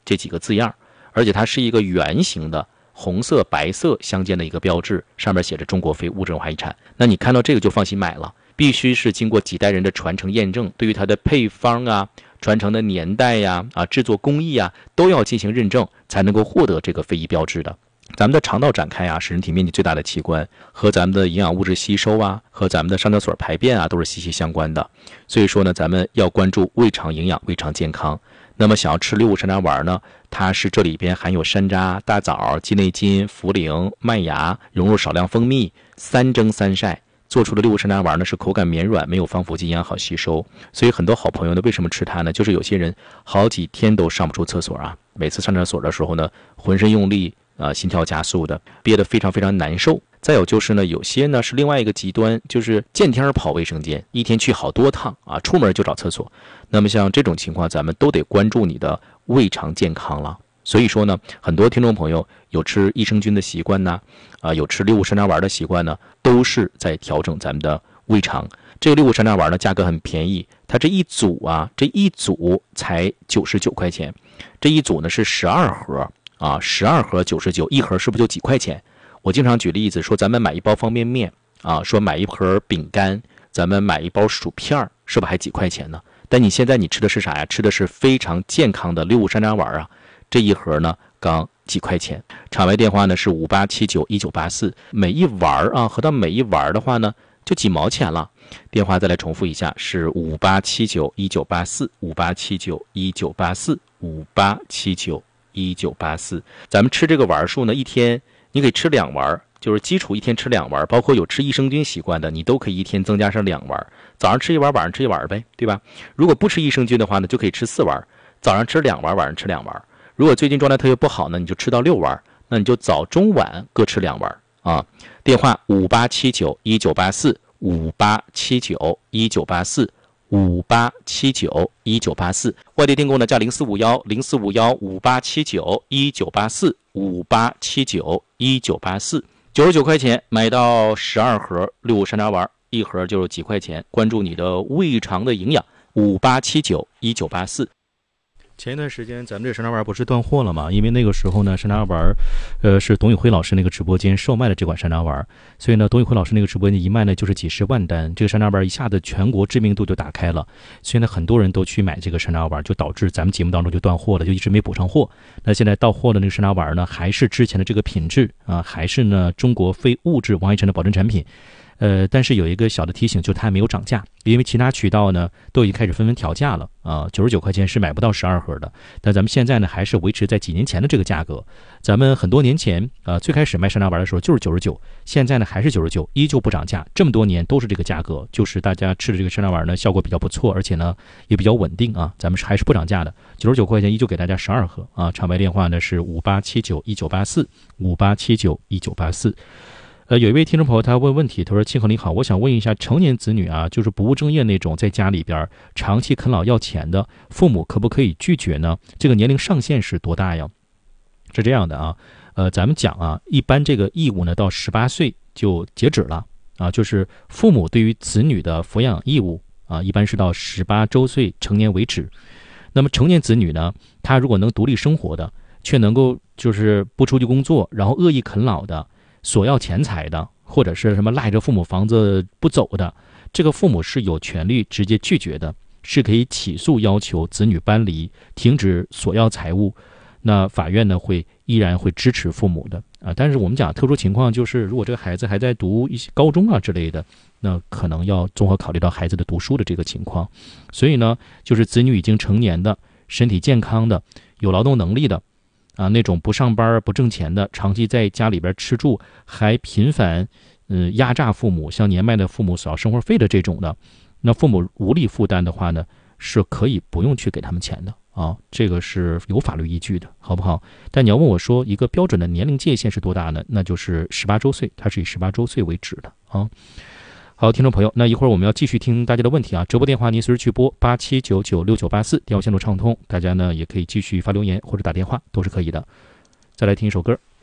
这几个字样，而且它是一个圆形的红色白色相间的一个标志，上面写着中国非物质文化遗产。那你看到这个就放心买了，必须是经过几代人的传承验证，对于它的配方啊、传承的年代呀、制作工艺啊，都要进行认证，才能够获得这个非遗标志的。咱们的肠道展开啊，是人体面积最大的器官，和咱们的营养物质吸收啊，和咱们的上厕所排便啊，都是息息相关的。所以说呢，咱们要关注胃肠营养、胃肠健康。那么想要吃六物山楂丸呢，它是这里边含有山楂、大枣、鸡内金、茯苓、麦芽，融入少量蜂蜜，3蒸3晒做出的六物山楂丸呢，是口感绵软，没有防腐剂，营养好吸收。所以很多好朋友呢，为什么吃它呢？就是有些人好几天都上不出厕所啊，每次上厕所的时候呢，浑身用力心跳加速的，憋得非常非常难受。再有就是呢，有些呢是另外一个极端，就是见天跑卫生间，一天去好多趟啊，出门就找厕所。那么像这种情况，咱们都得关注你的胃肠健康了。所以说呢，很多听众朋友有吃益生菌的习惯呢，有吃六物山楂丸的习惯呢，都是在调整咱们的胃肠。这个六物山楂丸呢，价格很便宜，它这一组才99块钱，这一组呢是12盒啊，12盒99，一盒是不是就几块钱？我经常举例子说，咱们买一包方便面啊，说买一盒饼干，咱们买一包薯片，是不是还几块钱呢？但你现在你吃的是啥呀？吃的是非常健康的六物山楂丸啊，这一盒呢刚几块钱。场外电话呢是58791984，每一丸啊，合到每一丸的话呢就几毛钱了。电话再来重复一下，是58791984，58791984，58791984。咱们吃这个丸数呢，一天你可以吃2丸，就是基础一天吃2丸，包括有吃益生菌习惯的，你都可以一天增加上2丸，早上吃1丸，晚上吃1丸呗，对吧？如果不吃益生菌的话呢，就可以吃4丸，早上吃2丸，晚上吃2丸。如果最近状态特别不好呢，你就吃到6丸，那你就早中晚各吃2丸啊。电话58791984，58791984，58791984。外地订购呢加0451045158791984，58791984，99块钱买到12盒六物山楂丸，一盒就是几块钱。关注你的胃肠的营养，58791984。前一段时间咱们这山楂丸不是断货了吗？因为那个时候呢，山楂丸是董宇辉老师那个直播间售卖的这款山楂丸，所以呢，董宇辉老师那个直播间一卖呢就是几十万单，这个山楂丸一下子全国知名度就打开了，所以呢，很多人都去买这个山楂丸，就导致咱们节目当中就断货了，就一直没补上货。那现在到货的那个山楂丸呢，还是之前的这个品质啊，还是呢中国非物质文化遗产的保证产品。但是有一个小的提醒，就是它还没有涨价，因为其他渠道呢都已经开始纷纷调价了啊，99块钱是买不到12盒的。但咱们现在呢还是维持在几年前的这个价格。咱们很多年前最开始卖山楂丸的时候就是99，现在呢还是99，依旧不涨价，这么多年都是这个价格，就是大家吃的这个山楂丸呢效果比较不错，而且呢也比较稳定啊，咱们还是不涨价的，99块钱依旧给大家12盒啊。场外电话呢是58791984，58791984。有一位听众朋友他问问题，他说：“庆贺你好，我想问一下，成年子女啊，就是不务正业那种，在家里边长期啃老要钱的，父母可不可以拒绝呢？这个年龄上限是多大呀？”是这样的啊，咱们讲啊，一般这个义务呢到18岁就截止了啊，就是父母对于子女的抚养义务啊，一般是到18周岁成年为止。那么成年子女呢，他如果能独立生活的，却能够就是不出去工作，然后恶意啃老的，索要钱财的，或者是什么赖着父母房子不走的，这个父母是有权利直接拒绝的，是可以起诉要求子女搬离，停止索要财物。那法院呢依然会支持父母的啊。但是我们讲特殊情况，就是如果这个孩子还在读一些高中啊之类的，那可能要综合考虑到孩子的读书的这个情况。所以呢，就是子女已经成年的、身体健康的、有劳动能力的啊，那种不上班不挣钱的，长期在家里边吃住，还频繁压榨父母，向年迈的父母索要生活费的这种的，那父母无力负担的话呢，是可以不用去给他们钱的啊，这个是有法律依据的，好不好？但你要问我说一个标准的年龄界限是多大呢？那就是18周岁，它是以18周岁为止的啊。好，听众朋友，那一会儿我们要继续听大家的问题啊。直播电话您随时去拨87996984，电话线路畅通，大家呢也可以继续发留言或者打电话，都是可以的。再来听一首歌。